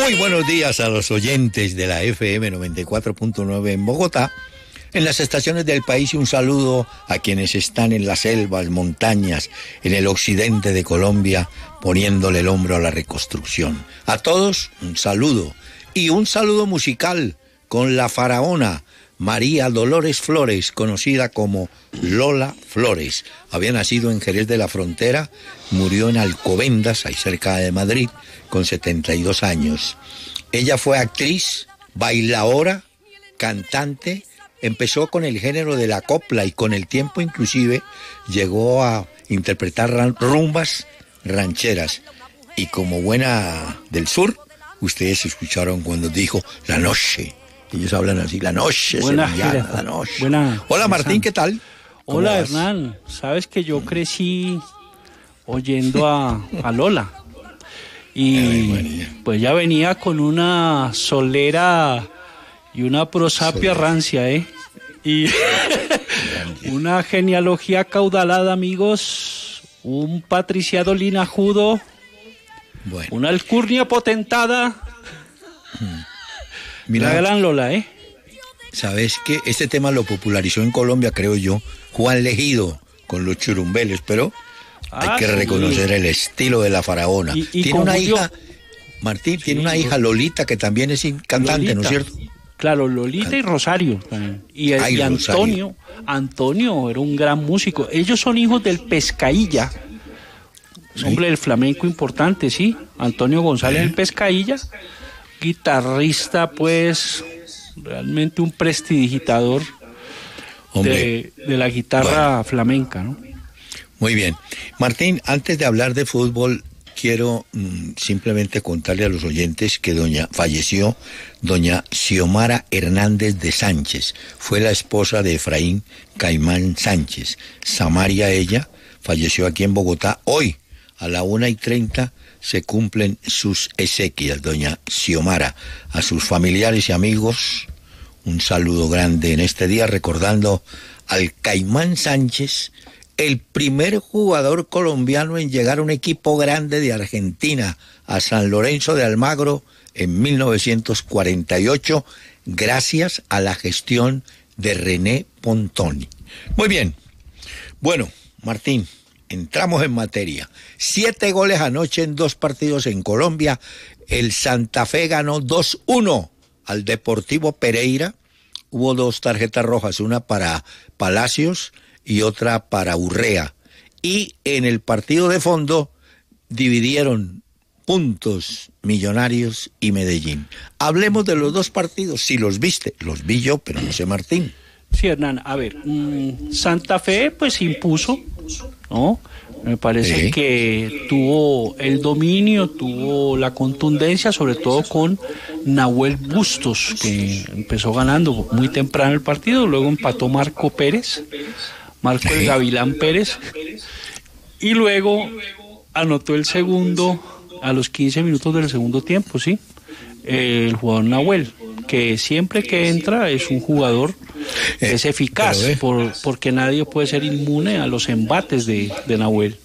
Muy buenos días a los oyentes de la FM 94.9 en Bogotá, en las estaciones del país, y un saludo a quienes están en las selvas, montañas, en el occidente de Colombia, poniéndole el hombro a la reconstrucción. A todos, un saludo, y un saludo musical con la faraona María Dolores Flores, conocida como Lola Flores. Había nacido en Jerez de la Frontera, murió en Alcobendas, ahí cerca de Madrid, con 72 años. Ella fue actriz, bailaora, cantante, empezó con el género de la copla y con el tiempo inclusive llegó a interpretar rumbas rancheras. Y como buena del sur, ustedes escucharon cuando dijo La Noche. Ellos hablan así, la noche, sevillana, la noche. Hola Martín, ¿qué tal? Hola Hernán, sabes que yo crecí oyendo a Lola. Y pues ya venía con una solera y una prosapia rancia, Y una genealogía caudalada, amigos, un patriciado linajudo, una alcurnia potentada. Mira, la gran Lola, Sabes que este tema lo popularizó en Colombia, creo yo, Juan Legido con los churumbeles, pero hay que reconocer el estilo de la faraona. Tiene una hija, Martín, tiene una hija, Lolita, que también es cantante, Lolita, ¿no es cierto? Claro, Lolita y Rosario. Y Antonio, Antonio era un gran músico. Ellos son hijos del Pescailla, hombre del flamenco importante, ¿sí? Antonio González del Pescailla, guitarrista, pues, realmente un prestidigitador de la guitarra flamenca, ¿no? Muy bien. Martín, antes de hablar de fútbol, quiero simplemente contarle a los oyentes que falleció doña Xiomara Hernández de Sánchez. Fue la esposa de Efraín Caimán Sánchez. Samaria, ella, falleció aquí en Bogotá. Hoy, a la 1:30, se cumplen sus exequias, doña Xiomara. A sus familiares y amigos, un saludo grande en este día, recordando al Caimán Sánchez, el primer jugador colombiano en llegar a un equipo grande de Argentina, a San Lorenzo de Almagro, en 1948, gracias a la gestión de René Pontoni. Muy bien. Bueno, Martín, entramos en materia. 7 goles anoche en 2 partidos en Colombia. El Santa Fe ganó 2-1 al Deportivo Pereira. Hubo 2 tarjetas rojas, una para Palacios y otra para Urrea. Y en el partido de fondo dividieron puntos Millonarios y Medellín. Hablemos de los 2 partidos, si los viste. Los vi yo, pero no sé Martín. Sí, Hernán, a ver, Santa Fe pues impuso, ¿no? Me parece que tuvo el dominio, tuvo la contundencia, sobre todo con Nahuel Bustos, que empezó ganando muy temprano el partido, luego empató Marco el Gavilán Pérez, y luego anotó el segundo a los 15 minutos del segundo tiempo, ¿sí? El jugador Nahuel, que siempre que entra es un jugador que es eficaz, porque nadie puede ser inmune a los embates de Nahuel.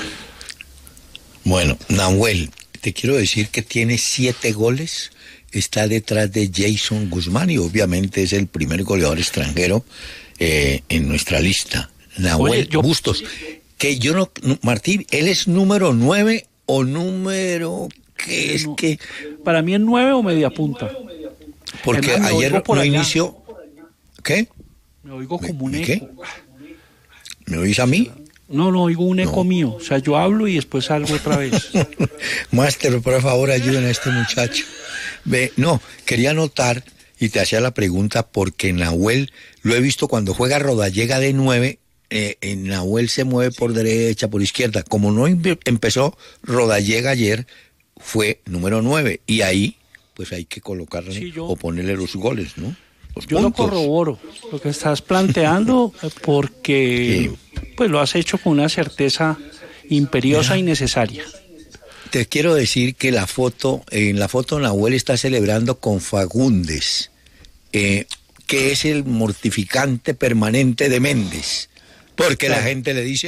Bueno, Nahuel, te quiero decir que tiene 7 goles, está detrás de Jason Guzmán y obviamente es el primer goleador extranjero en nuestra lista. Nahuel Bustos, que yo no, Martín, ¿él es número 9 o número qué es que? Para mí es 9 o media punta. Porque ayer no inició. ¿Qué? Me oigo como un eco. ¿Me oís a mí? No, oigo un eco mío. O sea, yo hablo y después salgo otra vez. Máster, por favor, ayuden a este muchacho. Quería anotar y te hacía la pregunta porque Nahuel, lo he visto cuando juega Rodallega de 9, Nahuel se mueve por derecha, por izquierda. Como no empezó Rodallega ayer, fue número 9. Y ahí, pues hay que colocarle o ponerle los goles, ¿no? Yo lo corroboro, lo que estás planteando, porque pues lo has hecho con una certeza imperiosa y necesaria. Te quiero decir que en la foto Nahuel está celebrando con Fagundes, que es el mortificante permanente de Méndez, porque la gente le dice,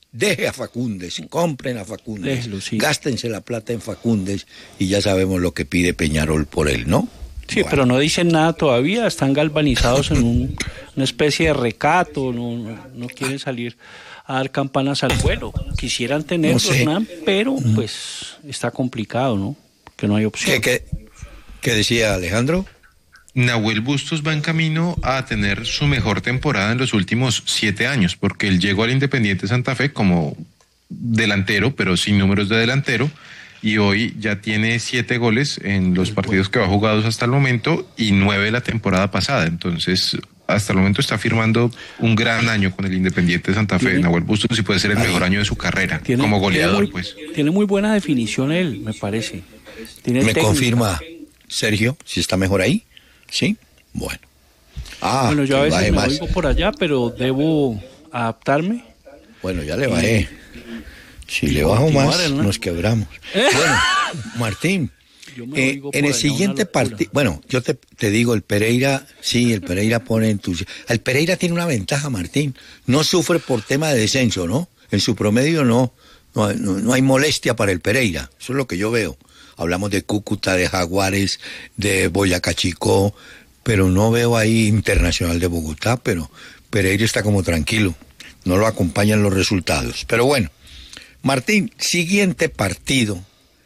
deje a Faúndez, compren a Faúndez, Déjelo, sí. gástense la plata en Faúndez y ya sabemos lo que pide Peñarol por él, ¿no? Sí, Bueno. pero no dicen nada todavía, están galvanizados en una especie de recato, no quieren salir a dar campanas al vuelo. Quisieran tenerlos, No sé. pero pues está complicado, ¿no? Que no hay opción. ¿Qué decía Alejandro? Nahuel Bustos va en camino a tener su mejor temporada en los últimos 7 años, porque él llegó al Independiente Santa Fe como delantero, pero sin números de delantero, y hoy ya tiene 7 goles en los partidos que va jugados hasta el momento y 9 la temporada pasada. Entonces, hasta el momento está firmando un gran año con el Independiente Santa Fe, Nahuel Bustos, y puede ser el mejor año de su carrera como goleador, pues. Tiene muy buena definición él, me parece. Tiene ¿Me técnica. confirma, Sergio, si está mejor ahí? ¿Sí? Bueno. Bueno, yo a que veces baje me más. oigo por allá, pero debo adaptarme. Bueno, ya le bajé. Si le bajo más, ¿no? nos quebramos. Bueno, Martín, Yo me oigo en por el allá, siguiente una locura. partido, bueno, yo te digo, el Pereira, sí, el Pereira pone entusiasmo. El Pereira tiene una ventaja, Martín, no sufre por tema de descenso, ¿no? En su promedio no hay molestia para el Pereira, eso es lo que yo veo. Hablamos de Cúcuta, de Jaguares, de Boyacá Chicó, pero no veo ahí Internacional de Bogotá, pero Pereira está como tranquilo, no lo acompañan los resultados. Pero bueno, Martín, siguiente partido.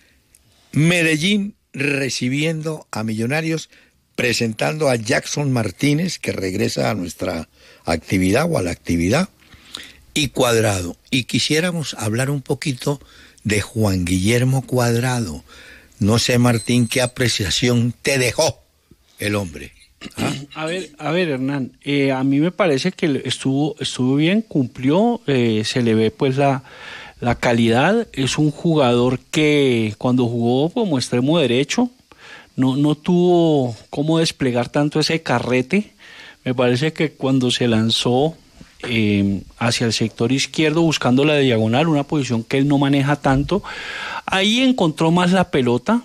Medellín recibiendo a Millonarios, presentando a Jackson Martínez, que regresa a nuestra actividad o a la actividad, y Cuadrado. Y quisiéramos hablar un poquito de Juan Guillermo Cuadrado. No sé, Martín, qué apreciación te dejó el hombre. A ver, Hernán, a mí me parece que estuvo bien, cumplió, se le ve pues la calidad. Es un jugador que cuando jugó como extremo derecho no tuvo cómo desplegar tanto ese carrete. Me parece que cuando se lanzó hacia el sector izquierdo buscando la diagonal, una posición que él no maneja tanto, ahí encontró más la pelota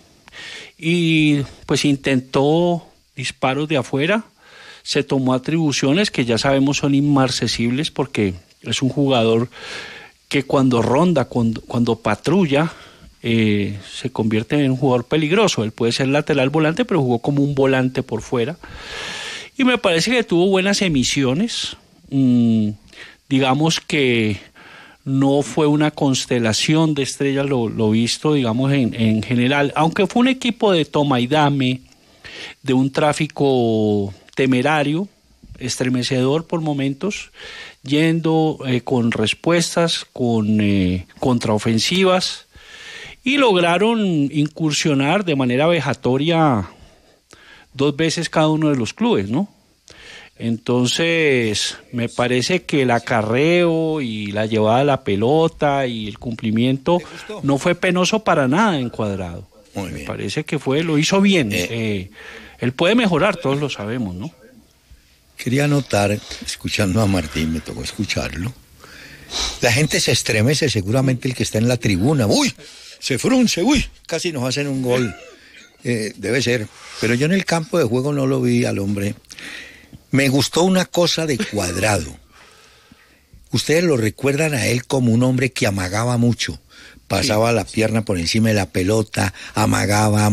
y pues intentó disparos de afuera, se tomó atribuciones que ya sabemos son inmarcesibles porque es un jugador que cuando ronda, cuando patrulla, se convierte en un jugador peligroso. Él puede ser lateral volante, pero jugó como un volante por fuera. Y me parece que tuvo buenas emisiones. Digamos que no fue una constelación de estrellas lo visto, digamos, en general. Aunque fue un equipo de toma y dame, de un tráfico temerario, estremecedor por momentos, yendo con respuestas, con contraofensivas, y lograron incursionar de manera vejatoria 2 veces cada uno de los clubes, ¿no? Entonces, me parece que el acarreo y la llevada de la pelota y el cumplimiento no fue penoso para nada en Cuadrado. Muy bien. Me parece que lo hizo bien. Él puede mejorar, todos lo sabemos, ¿no? Quería notar, escuchando a Martín, me tocó escucharlo. La gente se estremece, seguramente el que está en la tribuna. ¡Uy! Se frunce, ¡uy! Casi nos hacen un gol. Debe ser. Pero yo en el campo de juego no lo vi al hombre. Me gustó una cosa de Cuadrado. Ustedes lo recuerdan a él como un hombre que amagaba mucho. Pasaba la pierna por encima de la pelota, amagaba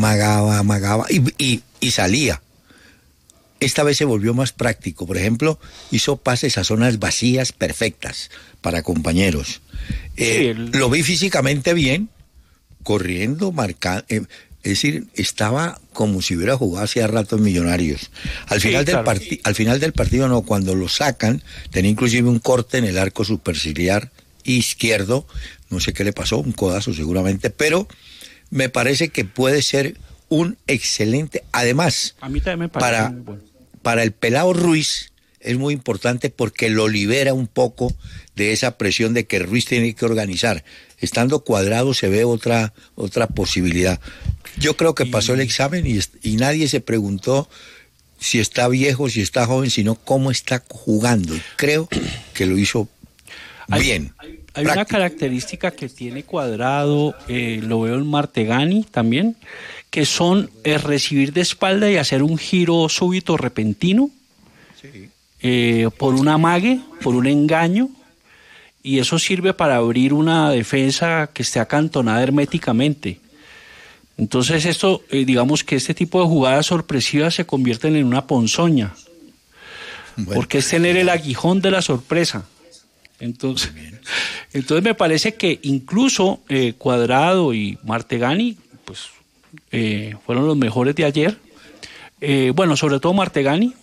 y salía. Esta vez se volvió más práctico. Por ejemplo, hizo pases a zonas vacías perfectas para compañeros. Lo vi físicamente bien, corriendo, marcando. Es decir, estaba como si hubiera jugado hacía rato en Millonarios. Al final del partido no, cuando lo sacan, tenía inclusive un corte en el arco superciliar izquierdo, no sé qué le pasó, un codazo seguramente, pero me parece que puede ser un excelente, además, a mí también me parece muy bueno. Para el pelado Ruiz es muy importante porque lo libera un poco de esa presión de que Ruiz tiene que organizar. Estando Cuadrado se ve otra posibilidad. Yo creo que pasó el examen y nadie se preguntó si está viejo, si está joven, sino cómo está jugando. Y creo que lo hizo bien. Hay una característica que tiene Cuadrado, lo veo en Martegani también, que son recibir de espalda y hacer un giro súbito repentino, por un amague, por un engaño, y eso sirve para abrir una defensa que esté acantonada herméticamente. Entonces esto, digamos que este tipo de jugadas sorpresivas se convierten en una ponzoña, porque es tener el aguijón de la sorpresa. Entonces me parece que incluso Cuadrado y Martegani pues fueron los mejores de ayer. Bueno, sobre todo Martegani,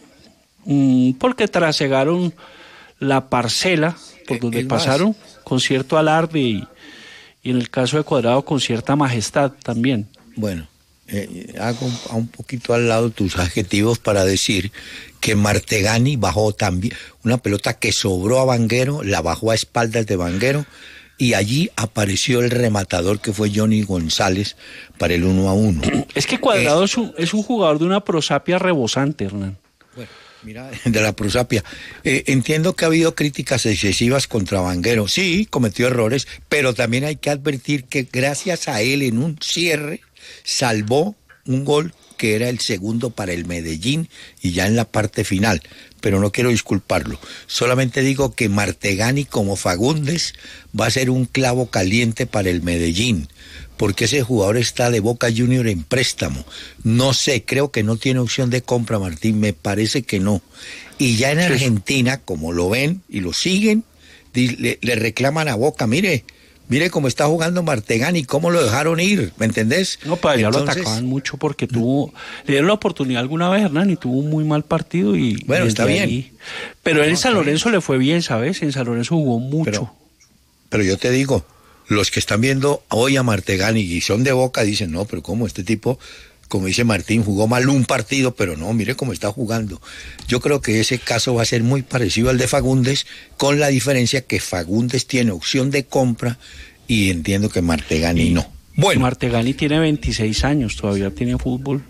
porque trasegaron la parcela por donde pasaron con cierto alarde y en el caso de Cuadrado con cierta majestad también. Bueno, hago un poquito al lado tus adjetivos para decir que Martegani bajó también una pelota que sobró a Vanguero, la bajó a espaldas de Vanguero y allí apareció el rematador que fue Johnny González para el 1-1. Es que Cuadrado es un jugador de una prosapia rebosante, Hernán. Bueno, mira, de la prosapia. Entiendo que ha habido críticas excesivas contra Vanguero. Sí, cometió errores, pero también hay que advertir que gracias a él en un cierre salvó un gol que era el segundo para el Medellín y ya en la parte final, pero no quiero disculparlo. Solamente digo que Martegani como Fagundes va a ser un clavo caliente para el Medellín, porque ese jugador está de Boca Junior en préstamo. No sé, creo que no tiene opción de compra, Martín, me parece que no. Y ya en Argentina, como lo ven y lo siguen, le reclaman a Boca, mire cómo está jugando Martegani, cómo lo dejaron ir, ¿me entendés? No, para allá lo atacaban mucho porque le dieron la oportunidad alguna vez, Hernán, y tuvo un muy mal partido y... Bueno, está bien. Pero en San Lorenzo le fue bien, ¿sabes? En San Lorenzo jugó mucho. Pero yo te digo, los que están viendo hoy a Martegani y son de Boca dicen, no, pero ¿cómo este tipo, como dice Martín, jugó mal un partido, pero no, mire cómo está jugando? Yo creo que ese caso va a ser muy parecido al de Fagundes, con la diferencia que Fagundes tiene opción de compra y entiendo que Martegani no. Bueno, Martegani tiene 26 años, todavía tiene fútbol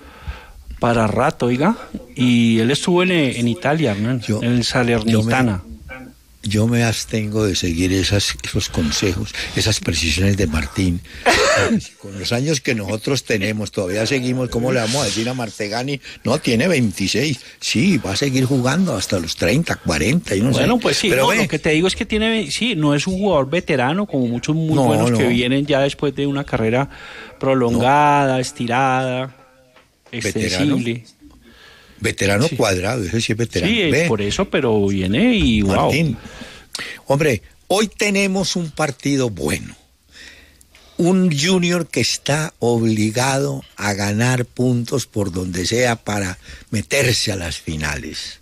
para rato, oiga, y él estuvo en Italia, Hernán, en el Salernitana. Yo me abstengo de seguir esos consejos, esas precisiones de Martín. Con los años que nosotros tenemos, todavía seguimos, ¿cómo le vamos a decir a Martegani? No, tiene 26, sí, va a seguir jugando hasta los 30, 40, y no sé. Bueno, pues sí, pero lo que te digo es que no es un jugador veterano, como muchos muy buenos que vienen ya después de una carrera prolongada, estirada, extensible. Veterano sí. Cuadrado, ese sí es veterano. Sí, por eso, pero viene y Martín, hombre, hoy tenemos un partido bueno. Un Junior que está obligado a ganar puntos por donde sea para meterse a las finales.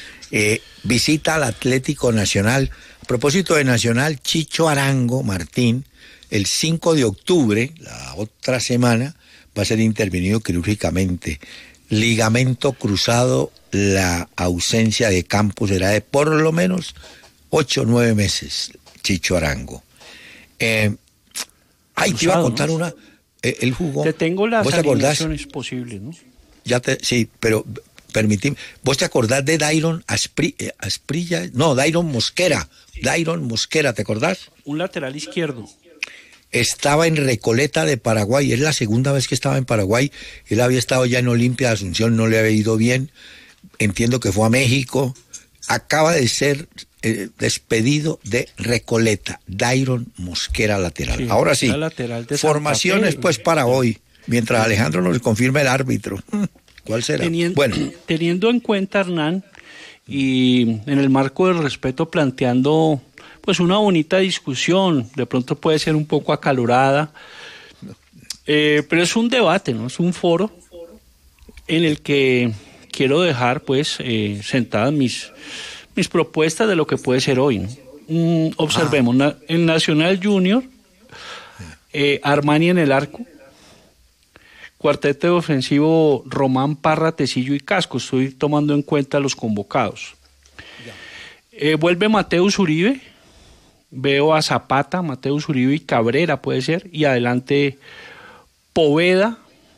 Visita al Atlético Nacional. A propósito de Nacional, Chicho Arango, Martín, el 5 de octubre, la otra semana, va a ser intervenido quirúrgicamente. Ligamento cruzado, la ausencia de campo será de por lo menos 8 o 9 meses, Chicho Arango. Te iba a contar una, él jugó... Te tengo las alineaciones posibles, ¿no? Sí, pero permitime, ¿vos te acordás de Dairon Asprilla? No, Dairon Mosquera, ¿te acordás? Un lateral izquierdo. Estaba en Recoleta de Paraguay, es la segunda vez que estaba en Paraguay, él había estado ya en Olimpia de Asunción, no le había ido bien, entiendo que fue a México, acaba de ser despedido de Recoleta, Dairon Mosquera lateral. Sí, ahora sí, lateral de formaciones pues para hoy, mientras Alejandro nos confirme el árbitro. ¿Cuál será? Teniendo en cuenta, Hernán, y en el marco del respeto planteando... pues una bonita discusión, de pronto puede ser un poco acalorada, pero es un debate, ¿no? Es un foro en el que quiero dejar pues sentadas mis propuestas de lo que puede ser hoy, ¿no? Observemos, en Nacional Junior, Armani en el arco, cuarteto ofensivo Román, Parra, Tecillo y Casco, estoy tomando en cuenta los convocados. Vuelve Mateus Uribe. Veo a Zapata, Mateus Uribe y Cabrera puede ser, y adelante Poveda,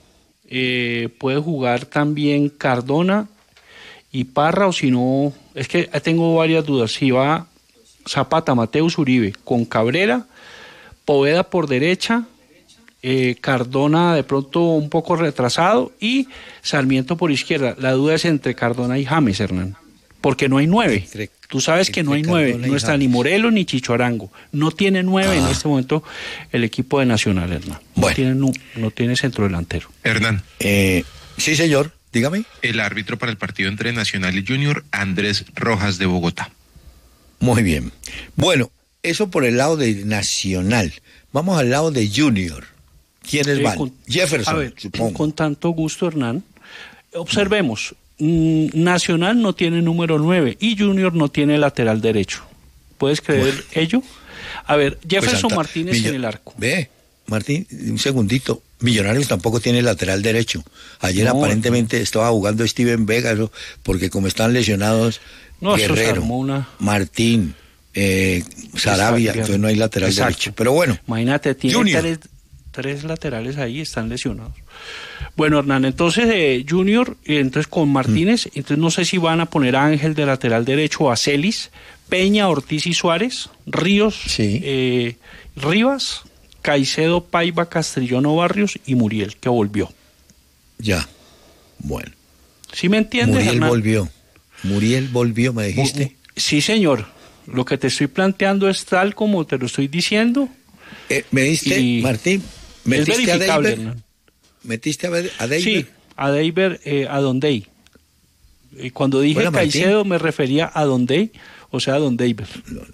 puede jugar también Cardona y Parra, o si no, es que tengo varias dudas, si va Zapata, Mateus Uribe con Cabrera, Poveda por derecha, Cardona de pronto un poco retrasado y Sarmiento por izquierda. La duda es entre Cardona y James, Hernán. porque no hay 9. Tú sabes que no hay 9, no está ni Morelos ni Chicho Arango. No tiene 9 en este momento el equipo de Nacional, Hernán. No tiene centro delantero. Hernán. Sí, señor, dígame. El árbitro para el partido entre Nacional y Junior, Andrés Rojas de Bogotá. Muy bien. Bueno, eso por el lado de Nacional. Vamos al lado de Junior. ¿Quiénes van? Jefferson, a ver, supongo. Con tanto gusto, Hernán. Observemos. Nacional no tiene número 9 y Junior no tiene lateral derecho. ¿Puedes creer ello? A ver, Jefferson Martínez en el arco. Ve, Martín, un segundito. Millonarios tampoco tiene lateral derecho. Ayer aparentemente estaba jugando Steven Vega, porque como están lesionados Guerrero, Martín, Sarabia, entonces no hay lateral derecho. Pero bueno, imagínate, tiene tres laterales ahí, están lesionados. Bueno, Hernán, entonces Junior, entonces con Martínez, entonces no sé si van a poner a Ángel de lateral derecho, a Celis, Peña, Ortiz y Suárez, Ríos, Rivas, Caicedo, Paiva, Castrillón o Barrios y Muriel, que volvió. Ya, bueno. ¿Sí me entiendes, Hernán? Muriel volvió, ¿me dijiste? Sí, señor. Lo que te estoy planteando es tal como te lo estoy diciendo. ¿Me diste, Martín? ¿Metiste a Deiber? ¿Metiste a Deiber? Sí, a Deiber, a Dondey. Cuando dije Caicedo me refería a Dondey, o sea, a Don Deiber.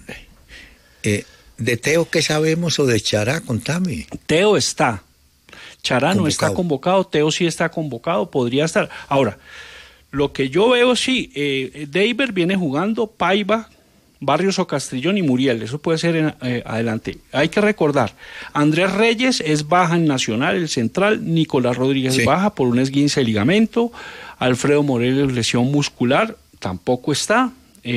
¿De Teo qué sabemos o de Chará? Contame. Teo está. Chará no está convocado, Teo sí está convocado, podría estar. Ahora, lo que yo veo, sí, Deiber viene jugando, Paiva, Barrios o Castrillón y Muriel, eso puede ser adelante. Hay que recordar, Andrés Reyes es baja en Nacional, el central, Nicolás Rodríguez es baja por un esguince de ligamento, Alfredo Morelos lesión muscular, tampoco está.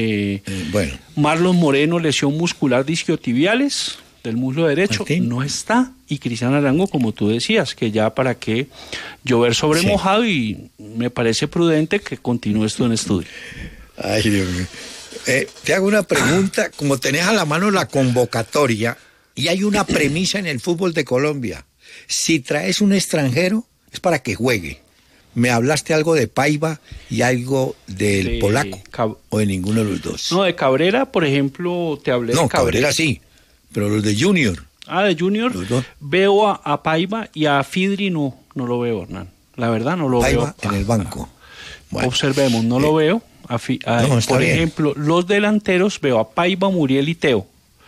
Marlon Moreno lesión muscular disquiotibiales del muslo derecho, no está. Y Cristian Arango, como tú decías, que ya para qué llover sobre mojado, y me parece prudente que continúe esto en estudio. Ay, Dios mío. Te hago una pregunta, como tenés a la mano la convocatoria, y hay una premisa en el fútbol de Colombia: si traes un extranjero, es para que juegue. ¿Me hablaste algo de Paiva y algo del polaco? ¿O de ninguno de los dos? No, de Cabrera, por ejemplo, te hablé de Cabrera. No, Cabrera sí, pero los de Junior. De Junior, veo a Paiva y a Fidri no lo veo, Hernán. La verdad no lo Paiva veo. En el banco. Bueno, observemos, no lo veo. Por ejemplo, los delanteros veo a Paiva, Muriel y Teo.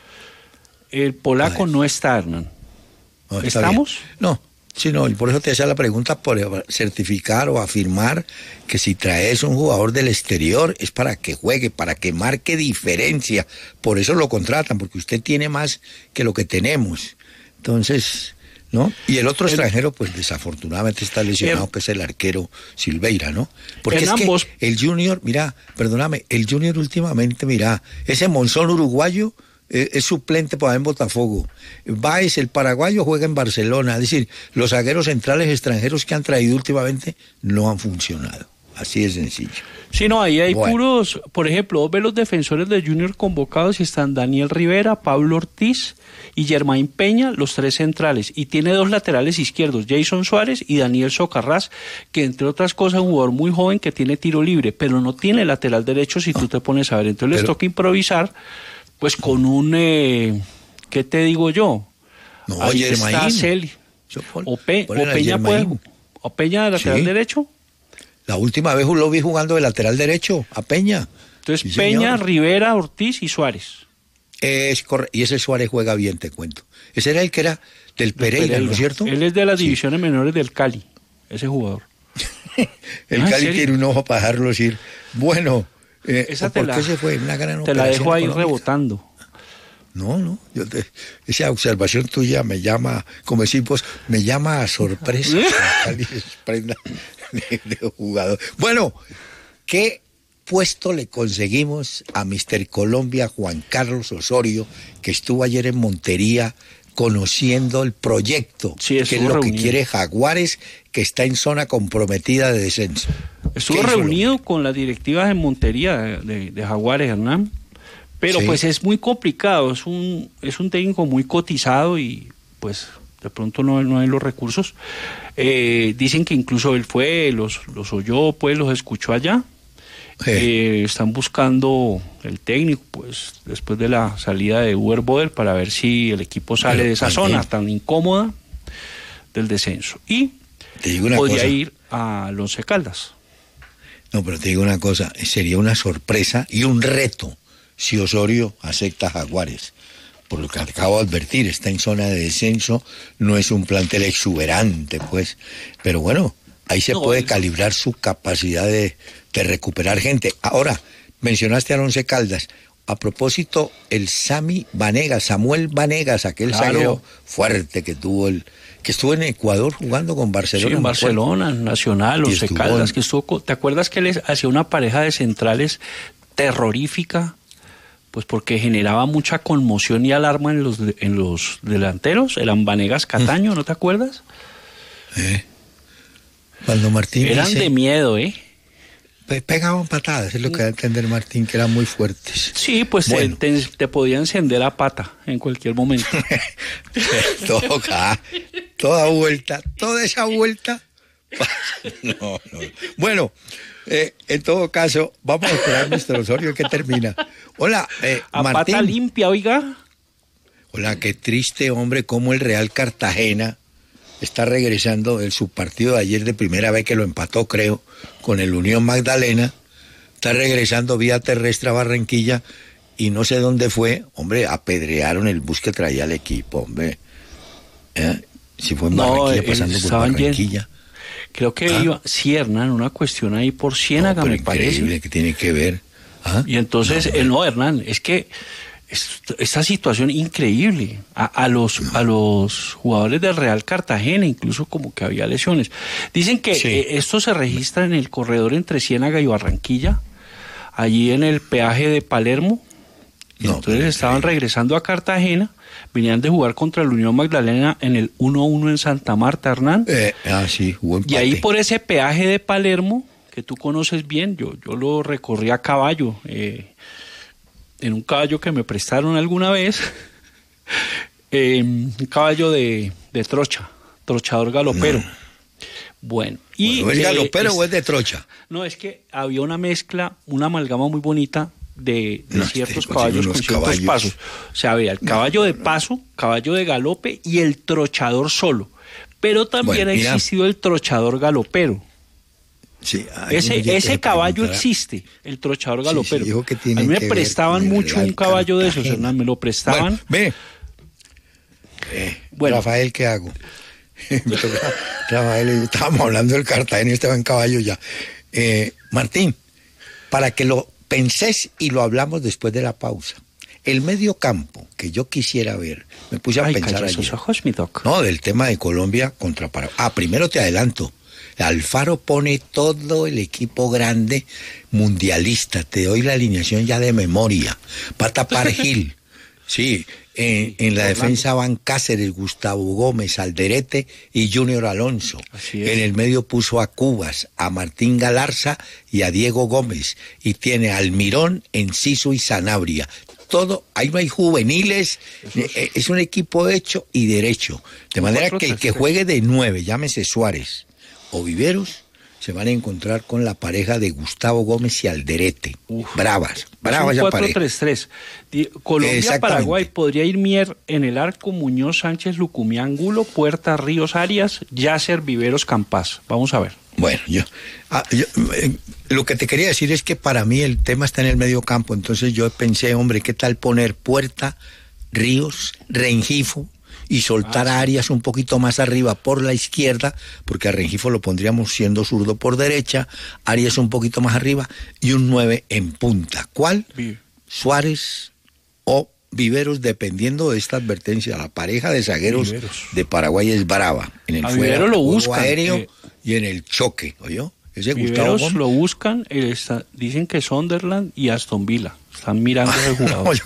El polaco no está, Hernán. No, ¿estamos? No, sí, no, y por eso te hacía la pregunta, por certificar o afirmar que si traes un jugador del exterior es para que juegue, para que marque diferencia. Por eso lo contratan, porque usted tiene más que lo que tenemos. Entonces, ¿no? Y el otro extranjero, pues desafortunadamente está lesionado, que es el arquero Silveira, ¿no? Porque es que el Junior, el Junior últimamente, ese Monzón uruguayo es suplente en Botafogo. Báez, el paraguayo, juega en Barcelona. Es decir, los zagueros centrales extranjeros que han traído últimamente no han funcionado. Así de sencillo. Sí, no, ahí hay puros, por ejemplo, vos ves los defensores de Junior convocados y están Daniel Rivera, Pablo Ortiz y Germain Peña, los tres centrales, y tiene dos laterales izquierdos, Jason Suárez y Daniel Socarrás, que entre otras cosas es un jugador muy joven que tiene tiro libre, pero no tiene lateral derecho si tú te pones a ver. Entonces les toca improvisar, pues con un, ¿qué te digo yo? No, ahí está Celi. O Peña puede, o Peña de lateral derecho. La última vez lo vi jugando de lateral derecho, a Peña. Entonces, sí, Peña, señor. Rivera, Ortiz y Suárez. Es correcto. Y ese Suárez juega bien, te cuento. Ese era el que era del Pereira, ¿no es cierto? Él es de las divisiones menores del Cali, ese jugador. El Cali tiene un ojo para dejarlo ir. Bueno, ¿por qué se fue? Una gran operación. Te la dejo ahí económica. Rebotando. No, esa observación tuya me llama, como decimos, me llama a sorpresa. Cali se desprenda de jugador. Bueno, ¿qué puesto le conseguimos a Mr. Colombia Juan Carlos Osorio, que estuvo ayer en Montería conociendo el proyecto, que es lo que quiere Jaguares, que está en zona comprometida de descenso? Estuvo reunido con las directivas en Montería de Jaguares, Hernán, pero pues es muy complicado, es un técnico muy cotizado y pues de pronto no hay los recursos. Dicen que incluso él fue, los oyó, pues los escuchó allá. Están buscando el técnico, pues, después de la salida de Uber Boder, para ver si el equipo sale de esa zona tan incómoda del descenso. Y te digo una podría cosa. ir a Once Caldas. No, pero te digo una cosa, sería una sorpresa y un reto si Osorio acepta Jaguares. Por lo que acabo de advertir, está en zona de descenso, no es un plantel exuberante, pues, pero bueno, ahí se puede calibrar su capacidad de recuperar gente. Ahora, mencionaste a Once Caldas. A propósito, el Samuel Vanegas, aquel zaguero fuerte que estuvo en Ecuador jugando con Barcelona. Sí, en Barcelona, Nacional, Once Caldas, que estuvo. ¿Te acuerdas que les hacía una pareja de centrales terrorífica? Pues porque generaba mucha conmoción y alarma en los delanteros. Eran Vanegas, Cataño, ¿no te acuerdas? Cuando Martín eran de miedo, pegaban patadas, es lo que da a entender Martín, que eran muy fuertes. Sí, pues bueno. te podía encender a pata en cualquier momento. Toda esa vuelta. No. Bueno, en todo caso, vamos a esperar nuestro Osorio que termina. Hola, a Martín. Pata limpia, oiga. Hola, qué triste, hombre, cómo el Real Cartagena está regresando del subpartido de ayer de primera vez que lo empató, creo, con el Unión Magdalena. Está regresando vía terrestre a Barranquilla y no sé dónde fue. Hombre, apedrearon el bus que traía el equipo, hombre. Si fue en Barranquilla, pasando por Barranquilla. Creo que iba, sí, Hernán, una cuestión ahí por Ciénaga, me parece. Increíble, que tiene que ver. Y entonces, no, Hernán, es que esta situación increíble a los jugadores del Real Cartagena, incluso como que había lesiones. Dicen que esto se registra en el corredor entre Ciénaga y Barranquilla, allí en el peaje de Palermo. Entonces estaban regresando a Cartagena, venían de jugar contra el Unión Magdalena en el 1-1 en Santa Marta, Hernán. Sí, jugó empate. Y ahí por ese peaje de Palermo, que tú conoces bien, yo lo recorrí a caballo, en un caballo que me prestaron alguna vez, un caballo de trochador galopero. Bueno, ¿es galopero o es de trocha? No, es que había una mezcla, una amalgama muy bonita de ciertos caballos con ciertos pasos. O sea, había el caballo de paso, caballo de galope y el trochador solo. Pero también ha existido el trochador galopero. Sí, ese caballo existe, el trochador galopero. A mí me prestaban mucho un caballo de esos, Hernán, me lo prestaban. Bueno, Rafael, ¿qué hago? Rafael, estábamos hablando del Cartagena y estaba en caballo ya. Martín, para que lo pensés y lo hablamos después de la pausa. El medio campo que yo quisiera ver, me puse a pensar ayer. Esos ojos, mi doc. No, del tema de Colombia contra Paraguay. Primero te adelanto. Alfaro pone todo el equipo grande mundialista. Te doy la alineación ya de memoria. Va a tapar Gil. Sí, en la defensa van Cáceres, Gustavo Gómez, Alderete y Junior Alonso. En el medio puso a Cubas, a Martín Galarza y a Diego Gómez. Y tiene a Almirón, Enciso y Sanabria. Todo, ahí no hay juveniles, es un equipo hecho y derecho. De manera que el que juegue de 9, llámese Suárez o Viveros, se van a encontrar con la pareja de Gustavo Gómez y Alderete. Bravas esa pareja. 4-3-3. Colombia-Paraguay, podría ir Mier en el arco, Muñoz, Sánchez, Lucumí, Angulo, Puerta, Ríos, Arias, Yasser, Viveros, Campas. Vamos a ver. Bueno, yo lo que te quería decir es que para mí el tema está en el medio campo, entonces yo pensé, hombre, ¿qué tal poner Puerta, Ríos, Rengifo y soltar a Arias un poquito más arriba por la izquierda, porque a Rengifo lo pondríamos siendo zurdo por derecha, Arias un poquito más arriba y un 9 en punta? ¿Cuál? Suárez o Viveros, dependiendo de esta advertencia. La pareja de zagueros de Paraguay es brava. En el fuera, lo buscan, aéreo y en el choque, ¿oyó? Ese Viveros Gustavo lo buscan, dicen que Sunderland y Aston Villa están mirando ese jugador.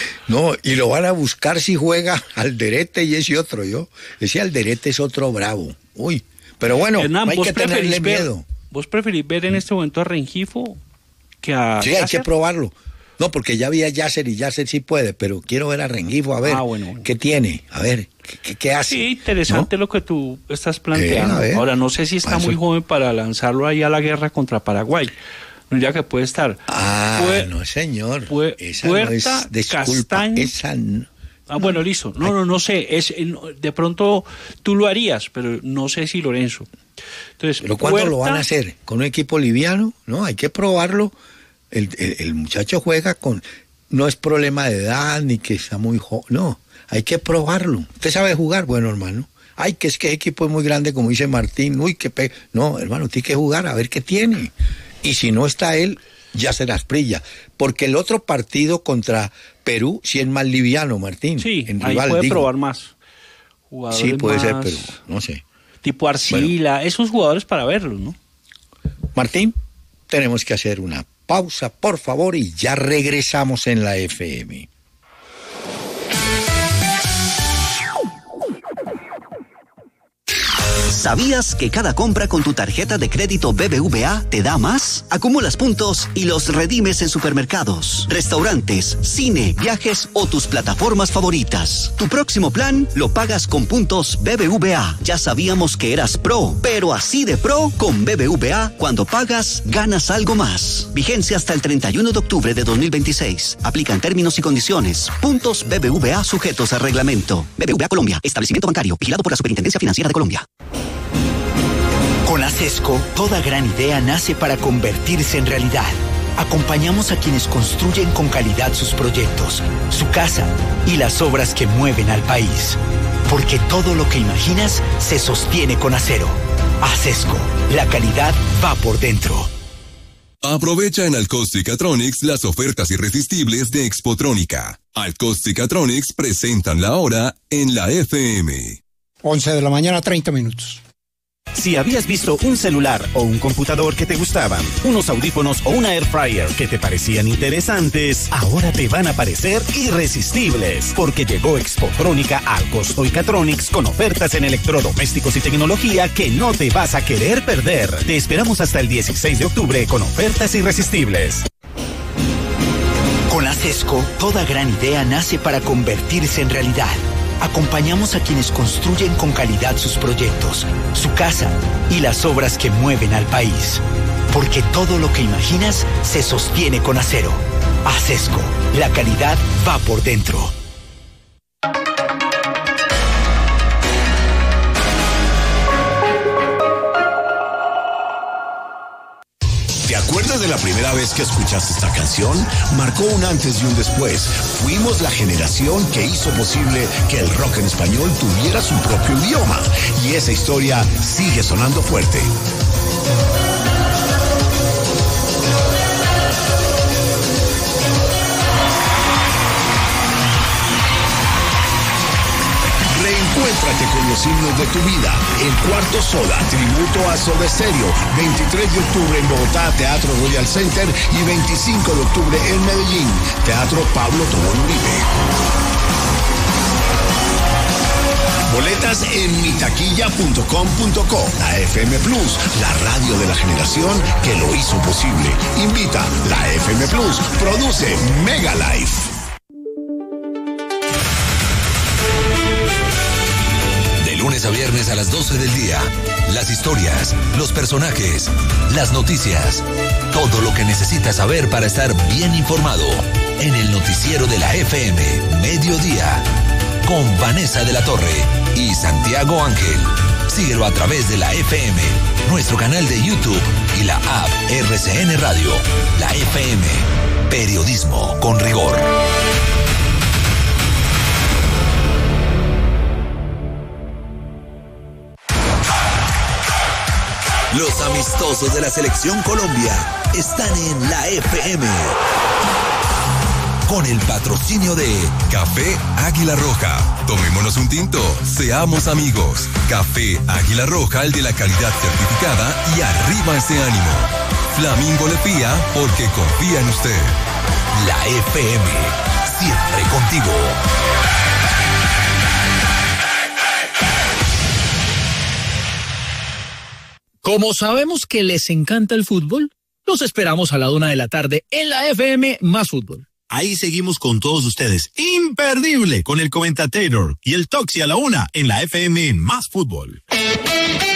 Y lo van a buscar si juega Alderete y ese otro, ese Alderete es otro bravo. Pero bueno, Hernán, no hay que tenerle miedo. ¿Vos preferís ver en este momento a Rengifo que a Sí, hay que probarlo. No, porque ya vi a Yasser y Yasser sí puede, pero quiero ver a Rengifo, a ver qué tiene, a ver qué hace. Sí, interesante lo que tú estás planteando. Ahora, no sé si está muy joven para lanzarlo ahí a la guerra contra Paraguay. no diría que puede estar. No señor. Esa Puerta, no es, disculpa, Castaño. Esa no. Bueno, listo. No sé. De pronto tú lo harías, pero no sé si Lorenzo. Entonces, ¿pero cuándo lo van a hacer? ¿Con un equipo liviano? No, hay que probarlo. El muchacho juega con... No es problema de edad, ni que está muy joven. No, hay que probarlo. ¿Usted sabe jugar? Bueno, hermano. Ay, que es que el equipo es muy grande, como dice Martín. Uy, no, hermano, tiene que jugar a ver qué tiene. Y si no está él, ya se las brilla. Porque el otro partido contra Perú sí es más liviano, Martín. Sí, ahí puede probar más. Jugadores sí, puede ser, pero no sé. Tipo Arcila, esos jugadores para verlos, ¿no? Martín, tenemos que hacer una pausa, por favor, y ya regresamos en la FM. ¿Sabías que cada compra con tu tarjeta de crédito BBVA te da más? Acumulas puntos y los redimes en supermercados, restaurantes, cine, viajes o tus plataformas favoritas. Tu próximo plan lo pagas con puntos BBVA. Ya sabíamos que eras pro, pero así de pro con BBVA, cuando pagas, ganas algo más. Vigencia hasta el 31 de octubre de 2026. Aplican términos y condiciones. Puntos BBVA sujetos a reglamento. BBVA Colombia, establecimiento bancario, vigilado por la Superintendencia Financiera de Colombia. Con ASESCO, toda gran idea nace para convertirse en realidad. Acompañamos a quienes construyen con calidad sus proyectos, su casa y las obras que mueven al país. Porque todo lo que imaginas se sostiene con acero. ASESCO, la calidad va por dentro. Aprovecha en Alcostic-Atronics las ofertas irresistibles de Expotrónica. Alcostic-Atronics presentan la hora en la FM. 11 de la mañana, 30 minutos. Si habías visto un celular o un computador que te gustaban, unos audífonos o una air fryer que te parecían interesantes, ahora te van a parecer irresistibles, porque llegó Expotrónica a Alcostoicatronics con ofertas en electrodomésticos y tecnología que no te vas a querer perder. Te esperamos hasta el 16 de octubre con ofertas irresistibles. Con ASESCO, toda gran idea nace para convertirse en realidad. Acompañamos a quienes construyen con calidad sus proyectos, su casa y las obras que mueven al país. Porque todo lo que imaginas se sostiene con acero. ASESCO, la calidad va por dentro. ¿Te acuerdas de la primera vez que escuchaste esta canción? Marcó un antes y un después. Fuimos la generación que hizo posible que el rock en español tuviera su propio idioma. Y esa historia sigue sonando fuerte. Reencuéntrate con los himnos de tu vida. El Cuarto Soda, tributo a Soda Stereo. 23 de octubre en Bogotá, Teatro Royal Center. Y 25 de octubre en Medellín, Teatro Pablo Tobón Uribe. Boletas en mitaquilla.com.co. La FM Plus, la radio de la generación que lo hizo posible. Invita la FM Plus. Produce Mega Life. Lunes a viernes a las 12 del día. Las historias, los personajes, las noticias. Todo lo que necesitas saber para estar bien informado. En el noticiero de la FM, Mediodía. Con Vanessa de la Torre y Santiago Ángel. Síguelo a través de la FM, nuestro canal de YouTube y la app RCN Radio. La FM. Periodismo con rigor. Los amistosos de la Selección Colombia están en la FM. Con el patrocinio de Café Águila Roja. Tomémonos un tinto, seamos amigos. Café Águila Roja, el de la calidad certificada, y arriba ese ánimo. Flamingo le pía porque confía en usted. La FM, siempre contigo. Como sabemos que les encanta el fútbol, los esperamos a la 1 de la tarde en la FM Más Fútbol. Ahí seguimos con todos ustedes. Imperdible con el Comentator y el Toxi a la 1 en la FM Más Fútbol.